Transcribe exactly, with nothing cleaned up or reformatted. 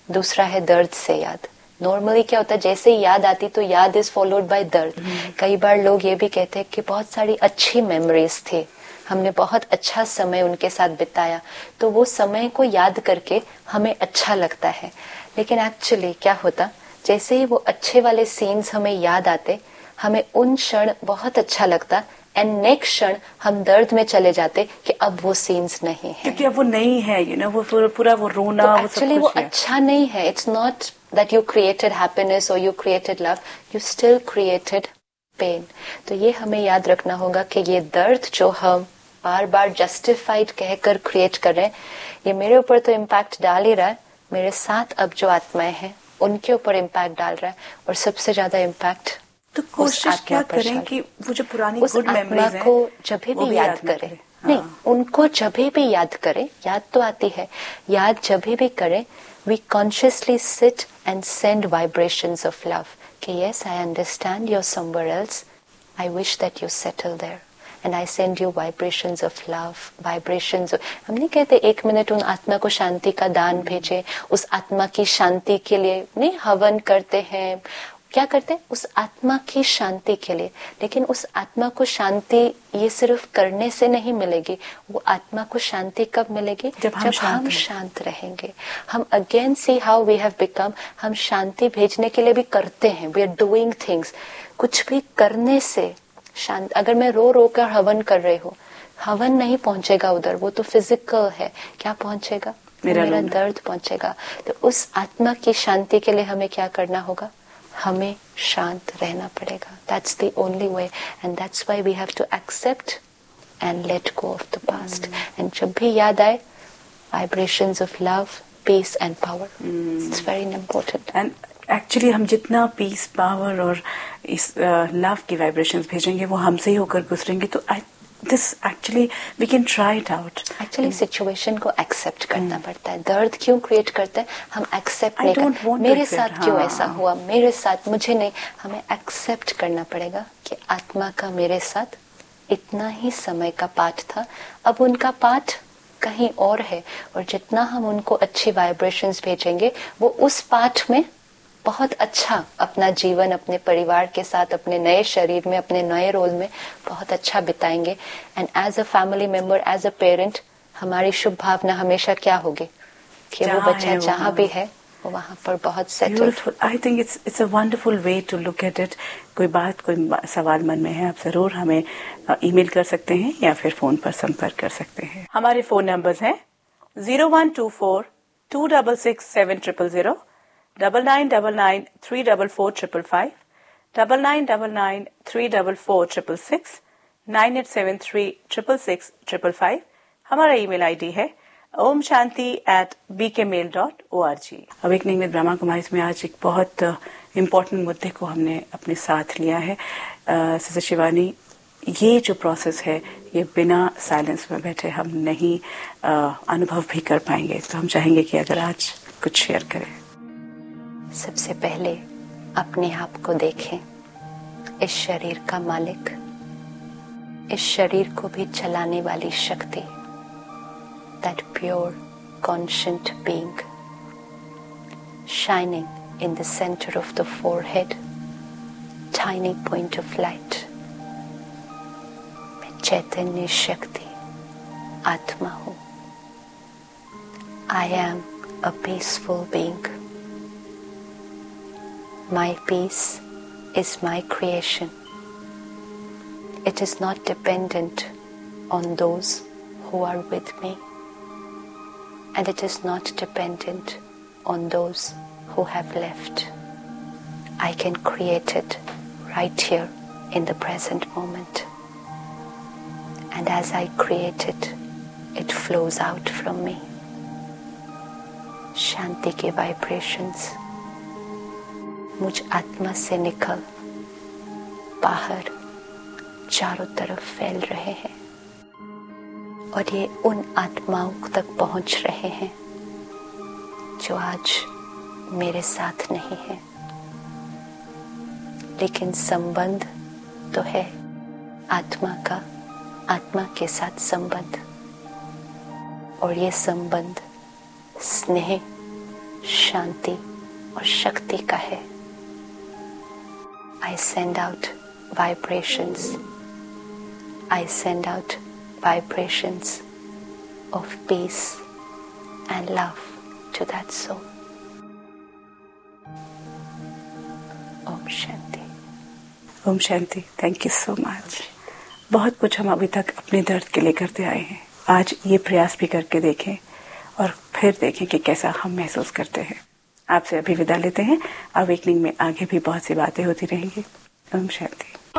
दूसरा है दर्द से याद। नॉर्मली क्या होता है, जैसे ही याद आती तो याद इज फॉलोड बाय दर्द। कई बार लोग ये भी कहते हैं कि बहुत सारी अच्छी मेमोरीज थी, हमने बहुत अच्छा समय उनके साथ बिताया, तो वो समय को याद करके हमें अच्छा लगता है। लेकिन एक्चुअली क्या होता, जैसे ही वो अच्छे वाले सीन्स हमें याद आते, हमें उन क्षण बहुत अच्छा लगता, एंड नेक्स्ट क्षण हम दर्द में चले जाते कि अब वो सीन्स नहीं है, क्योंकि अब वो नहीं है, यू नो, वो पूरा पूरा वो रोना, तो वो सब एक्चुअली वो कुछ है। अच्छा नहीं है। It's not that you created happiness और you created love, you still created pen. तो ये हमें याद रखना होगा कि ये दर्द जो हम बार बार जस्टिफाइड कहकर क्रिएट कर रहे हैं, ये मेरे ऊपर तो इम्पैक्ट डाल ही रहा है, मेरे साथ अब जो आत्माएं हैं उनके ऊपर इम्पैक्ट डाल रहा है, और सबसे ज्यादा इम्पैक्ट तो कोशिश क्या करें कि वो जो पुरानी गुड मेमोरीज हैं को जब भी वो भी याद याद न करें। करें। नहीं, हाँ। उनको जब भी याद करें, याद तो आती है, याद जब भी करें, we consciously sit and send vibrations of love कि yes I understand you are somewhere else, I wish that you settle there, and I send you vibrations of love, vibrations. हम नहीं कहते एक मिनट उन आत्मा को शांति का दान भेजे, उस आत्मा की शांति के लिए नहीं हवन करते हैं, क्या करते हैं उस आत्मा की शांति के लिए। लेकिन उस आत्मा को शांति ये सिर्फ करने से नहीं मिलेगी, वो आत्मा को शांति कब मिलेगी, जब हम, जब शांत, हम शांत रहेंगे। हम again see how we have become, हम शांति भेजने के लिए भी करते हैं, वी आर डूइंग थिंग्स। कुछ भी करने से शांत, अगर मैं रो रो कर हवन कर रही हूँ, हवन नहीं पहुंचेगा उधर, वो तो फिजिकल है, क्या पहुंचेगा, मेरा, मेरा दर्द पहुंचेगा। तो उस आत्मा की शांति के लिए हमें क्या करना होगा, हमें शांत रहना पड़ेगा। That's the only way, and that's why we have to accept and let go of the past. And जब भी याद आए, vibrations of love, piece and power, it's very important. And actually हम जितना पीस, पावर और इस love की vibrations भेजेंगे वो हमसे ही होकर गुजरेंगे। तो आई this actually we can try it out. Actually situation को एक्सेप्ट करना पड़ता है। दर्द क्यों क्रिएट करते हैं, हम एक्सेप्ट नहीं करते, मेरे साथ क्यों ऐसा हुआ, मेरे साथ, मुझे नहीं, हमें एक्सेप्ट करना पड़ेगा कि आत्मा का मेरे साथ इतना ही समय का पाठ था, अब उनका पाठ कहीं और है, और जितना हम उनको अच्छी वाइब्रेशंस भेजेंगे, वो उस पाठ में बहुत अच्छा अपना जीवन अपने परिवार के साथ, अपने नए शरीर में, अपने नए रोल में बहुत अच्छा बिताएंगे। And as a family member, as a parent, हमारी शुभ भावना हमेशा क्या होगी कि वो बच्चा जहाँ भी है वो वहाँ पर बहुत settled. I think it's it's a wonderful way to look at it. कोई बात, कोई सवाल मन में है, आप जरूर हमें ईमेल कर सकते हैं या फिर फोन पर संपर्क कर सकते हैं। हमारे फोन नंबर्स हैं zero one two four to double six seven triple zero, double nine double nine three double four triple five, double nine double nine three double four triple six, nine eight seven three triple six triple five. हमारा email ID है Om Shanti eight B के mail dot O R G. Awakening with Brahma Kumari में आज एक बहुत important मुद्दे को हमने अपने साथ लिया है। सिस्टर शिवानी, ये जो प्रोसेस है ये बिना साइलेंस में बैठे हम नहीं आ, अनुभव भी कर पाएंगे, तो हम चाहेंगे कि अगर आज कुछ शेयर करें। सबसे पहले अपने आप को देखें, इस शरीर का मालिक, इस शरीर को भी चलाने वाली शक्ति, that pure conscient being shining in the center of the forehead, tiny point of light. मैं चैतन्य शक्ति आत्मा हूँ। I am a peaceful being. My peace is my creation. It is not dependent on those who are with me, and it is not dependent on those who have left. I can create it right here in the present moment. And as I create it, it flows out from me. शांति के vibrations मुझ आत्मा से निकल बाहर चारों तरफ फैल रहे हैं, और ये उन आत्माओं तक पहुंच रहे हैं जो आज मेरे साथ नहीं है, लेकिन संबंध तो है आत्मा का, आत्मा के साथ संबंध, और ये संबंध स्नेह, शांति और शक्ति का है। I send out vibrations. I send out vibrations of peace and love to that soul. Om Shanti. Om Shanti. Thank you so much. बहुत कुछ हम अभी तक अपने दर्द के लिए करते आए हैं, आज ये प्रयास भी करके देखें और फिर देखें कि कैसा हम महसूस करते हैं। आपसे अभी विदा लेते हैं। अवेकनिंग में आगे भी बहुत सी बातें होती रहेंगी। ओम शांति।